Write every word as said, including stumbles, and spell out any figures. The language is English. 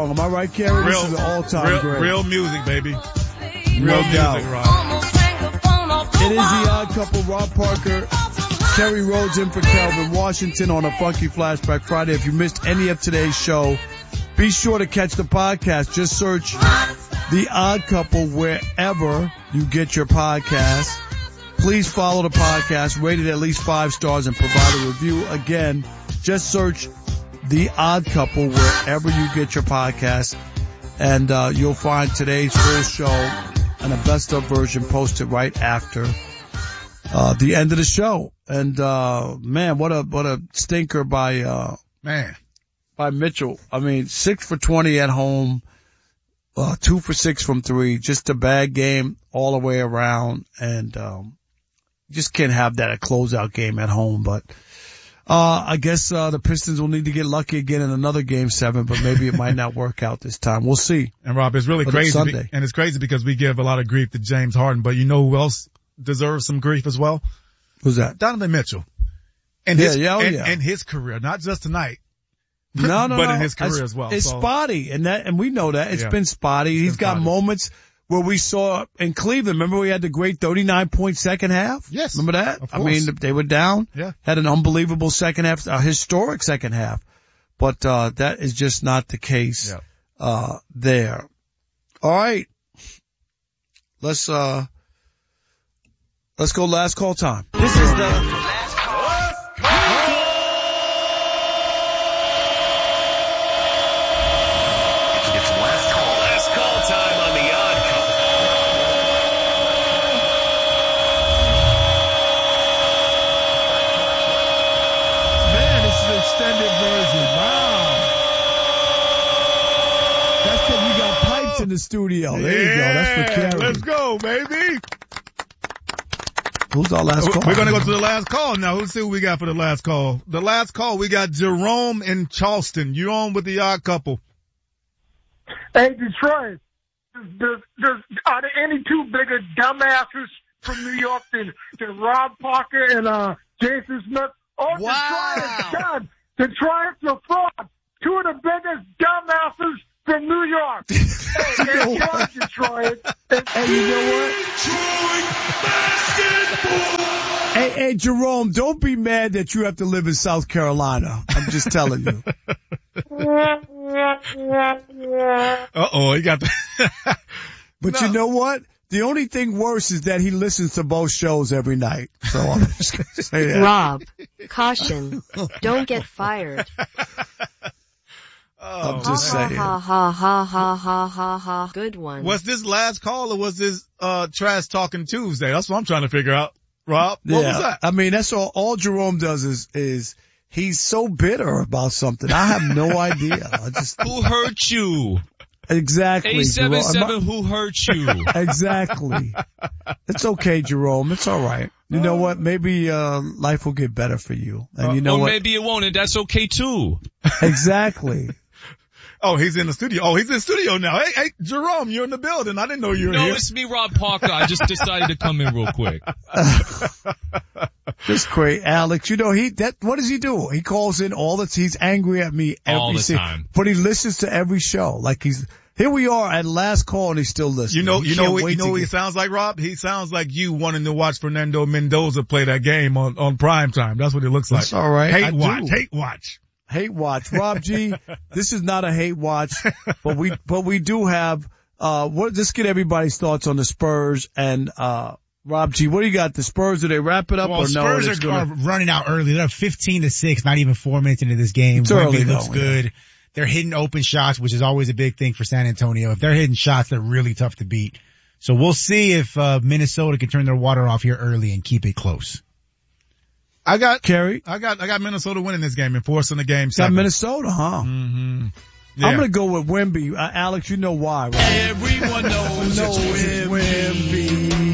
song. Am I right, Kerry? This Real, is an all-time real, great. real music, baby. Real No music, doubt. Rob. It is the Odd Couple, Rob Parker, Kerry Rhodes in for Calvin Washington on a Funky Flashback Friday. If you missed any of today's show, be sure to catch the podcast. Just search The Odd Couple wherever you get your podcast. Please follow the podcast, rate it at least five stars, and provide a review. Again, just search The Odd Couple wherever you get your podcast, and uh, you'll find today's full show and a best of version posted right after uh the end of the show. And uh man, what a what a stinker by uh man by Mitchell. I mean, six for twenty at home, uh two for six from three. Just a bad game all the way around, and um just can't have that a closeout game at home. But uh I guess uh the Pistons will need to get lucky again in another game seven, but maybe it might not work out this time. We'll see. And Rob, it's really But crazy. it's Sunday. Be, and it's crazy because we give a lot of grief to James Harden, but you know who else deserves some grief as well? Who's that? Donovan Mitchell. And Yeah, his, yeah, oh, and, yeah. and his career, not just tonight. No, no, but no. in his career it's, as well. It's so, spotty, and that, and we know that. It's Yeah. been spotty. He's been got spotty. moments where we saw in Cleveland. Remember we had the great thirty-nine point second half? Yes. Remember that? Of I course. mean, they were down. Yeah. Had an unbelievable second half, a historic second half. But, uh, that is just not the case, Yeah. uh, there. All right. Let's, uh, let's go last call time. This is the, extended version. Wow. That's because we got pipes in the studio. There yeah, you go. That's for Kerry. Let's go, baby. Who's our last call? We're going to go to the last call now. Let's see what we got for the last call. The last call, we got Jerome in Charleston. You're on with the Odd Couple. Hey, Detroit, there's, there's, are there any two bigger dumbasses from New York than, than Rob Parker and uh, Jason Smith? Oh, Wow. Detroit is done. Detroit are fraud. Two of the biggest dumbasses from New York. Hey, hey, enjoy Detroit. Hey, you know what? Hey, hey, Jerome, don't be mad that you have to live in South Carolina. I'm just telling you. Uh-oh, he got the... But No. you know what? The only thing worse is that he listens to both shows every night. So I'm just going to say that. Rob, caution, don't get fired. I'm just Ha saying. ha ha ha ha ha ha ha. Good one. Was this last call or was this uh Trash Talking Tuesday? That's what I'm trying to figure out. Rob, what Yeah. was that? I mean, that's all, all Jerome does is, is he's so bitter about something. I have no idea. I just, Who hurt you? exactly. eight seven Jerome. seven, who hurt you? Exactly. It's okay, Jerome. It's all right. You know what? Maybe uh life will get better for you. And you know or what? maybe it won't, and that's okay too. Exactly. Oh, he's in the studio. Oh, he's in the studio now. Hey, hey, Jerome, you're in the building. I didn't know you were No, here. it's me, Rob Parker. I just decided to come in real quick. Just great, Alex. You know, he, that, what does he do? He calls in all the, he's angry at me every All the si- time. But he listens to every show. Like he's, here we are at last call and he's still listening. You know, He you can't know, what, wait you to know what he get- sounds like, Rob? He sounds like you wanting to watch Fernando Mendoza play that game on, on prime time. That's what it looks like. That's all right. I Hate do. watch, hate watch. Hate watch. Rob G, this is not a hate watch, but we, but we do have, uh, what, let's get everybody's thoughts on the Spurs and, uh, Rob G, what do you got? The Spurs, do they wrap it up Well, or no? Spurs It's are, gonna- are running out early. They're up fifteen to six, not even four minutes into this game. It's early, Wemby looks though, good. They're hitting open shots, which is always a big thing for San Antonio. If they're hitting shots, they're really tough to beat. So we'll see if uh, Minnesota can turn their water off here early and keep it close. I got, Kerry? I got, I got Minnesota winning this game and forcing the game Got seven. Minnesota, huh? Mm-hmm. Yeah. I'm gonna go with Wemby. Uh, Alex, you know why, right? Everyone knows No, it's Wemby.